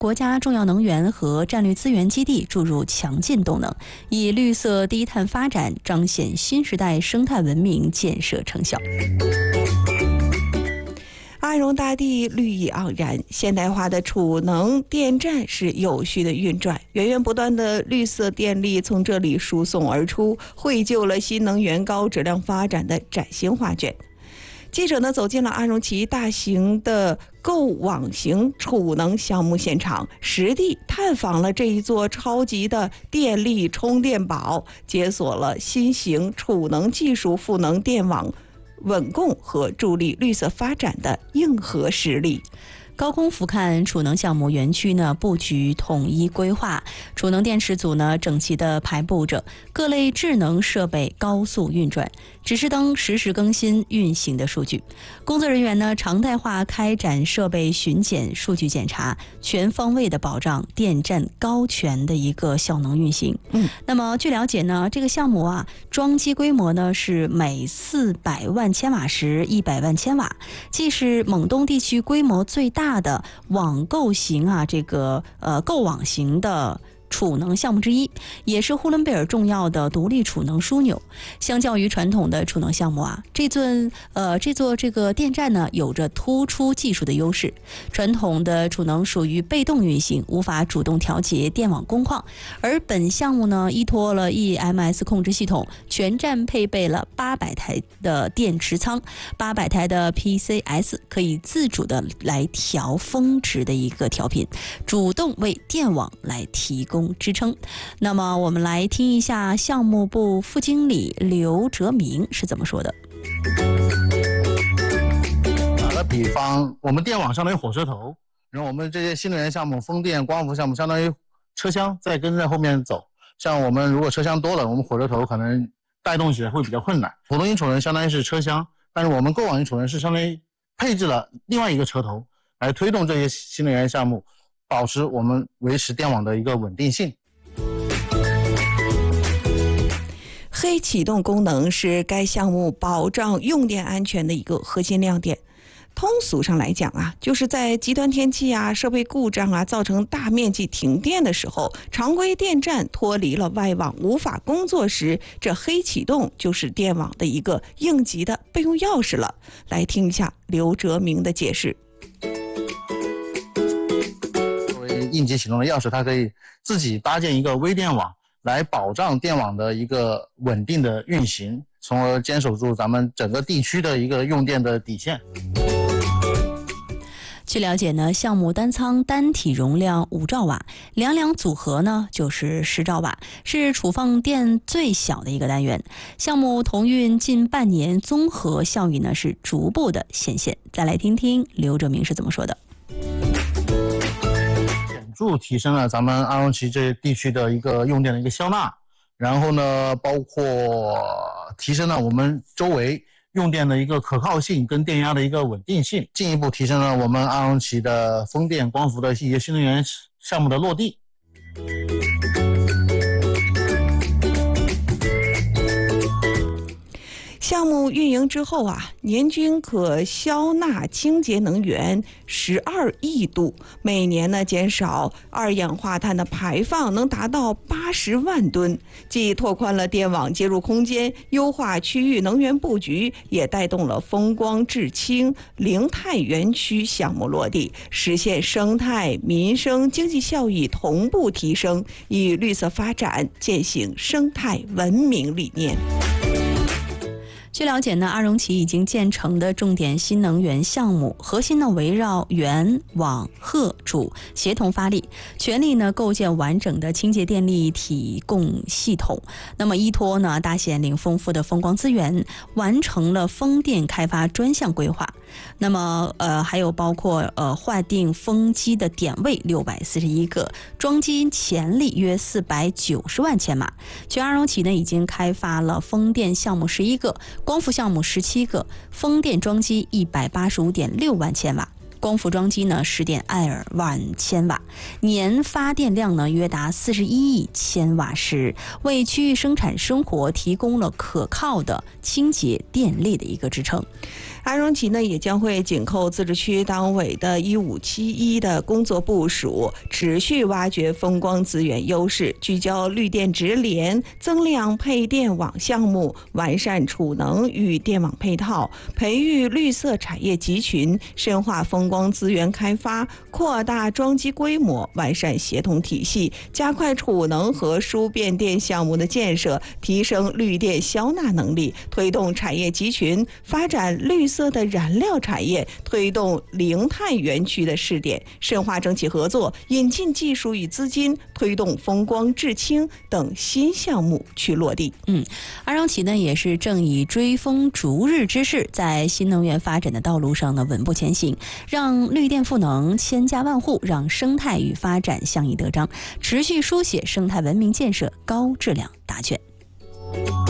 国家重要能源和战略资源基地注入强劲动能，以绿色低碳发展彰显新时代生态文明建设成效。 阿荣大地绿意盎然，现代化的储能电站是有序的运转，源源不断的绿色电力从这里输送而出，绘就了新能源高质量发展的崭新画卷。记者呢走进了阿荣旗大型的构网型储能项目现场，实地探访了这一座超级的电力充电宝，解锁了新型储能技术赋能电网稳供和助力绿色发展的硬核实力。 高空俯瞰储能项目园区呢，布局统一规划，储能电池组呢整齐地排布着，各类智能设备高速运转，指示灯实时更新运行的数据。工作人员呢常态化开展设备巡检、数据检查，全方位的保障电站高权的一个效能运行。那么据了解呢，这个项目啊，装机规模呢是每400万千瓦时100万千瓦，既是蒙东地区规模最大的网购型购网型的储能项目之一，也是呼伦贝尔重要的独立储能枢纽。相较于传统的储能项目啊，这座电站呢有着突出技术的优势。传统的储能属于被动运行，无法主动调节电网工况，而本项目呢依托了 EMS 控制系统，全站配备了800台的电池仓，800台的 PCS 可以自主的来调峰值的一个调频，主动为电网来提供支撑。那么我们来听一下项目部副经理刘哲明是怎么说的。 打个比方，我们电网相当于火车头，然后我们这些新能源项目、风电、光伏项目相当于车厢在跟在后面走。像我们如果车厢多了，我们火车头可能带动起来会比较困难。普通型储能相当于是车厢，但是我们构网型储能是相当于配置了另外一个车头来推动这些新能源项目，保持我们维持电网的一个稳定性。 黑启动功能是该项目保障用电安全的一个核心亮点。通俗上来讲啊，就是在极端天气啊、设备故障啊造成大面积停电的时候，常规电站脱离了外网无法工作时，这黑启动就是电网的一个应急的备用钥匙了。来听一下刘哲明的解释。 作为应急启动的钥匙，它可以自己搭建一个微电网，来保障电网的一个稳定的运行，从而坚守住咱们整个地区的一个用电的底线。 据了解呢，项目单仓单体容量5兆瓦，两组合呢就是10兆瓦，是储放电最小的一个单元。项目同运近半年，综合效益呢是逐步的显现。再来听听刘哲明是怎么说的。 显著提升了咱们阿荣旗这地区的一个用电的一个消纳，然后呢，包括提升了我们周围用电的一个可靠性跟电压的一个稳定性，进一步提升了我们阿荣旗的风电、光伏的一些新能源项目的落地。 项目运营之后啊，年均可消纳清洁能源12亿度，每年呢减少二氧化碳的排放能达到80万吨，既拓宽了电网接入空间，优化区域能源布局，也带动了风光制氢零碳园区项目落地，实现生态、民生、经济效益同步提升，以绿色发展践行生态文明理念。 据了解呢，阿荣旗已经建成的重点新能源项目，核心呢围绕原、网、荷、主协同发力，全力呢构建完整的清洁电力提供系统。那么依托呢大显岭丰富的风光资源，完成了风电开发专项规划。那么还有包括划定风机的点位641个，装机潜力约490万千瓦。全阿荣旗呢已经开发了风电项目11个，光伏项目17个，风电装机185.6万千瓦，光伏装机呢10.2万千瓦，年发电量呢约达41亿千瓦时，为区域生产生活提供了可靠的清洁电力的一个支撑。 阿荣旗呢也将会紧扣自治区党委的1571的工作部署，持续挖掘风光资源优势，聚焦绿电直连、增量配电网项目，完善储能与电网配套，培育绿色产业集群，深化风光资源开发，扩大装机规模，完善协同体系，加快储能和输变电项目的建设，提升绿电消纳能力，推动产业集群发展绿色的燃料产业，推动零碳园区的试点，深化政企合作，引进技术与资金，推动风光制氢等新项目去落地。 阿荣旗呢也是正以追风逐日之势，在新能源发展的道路上呢稳步前行，让绿电赋能千家万户，让生态与发展相依得彰，持续书写生态文明建设高质量答卷。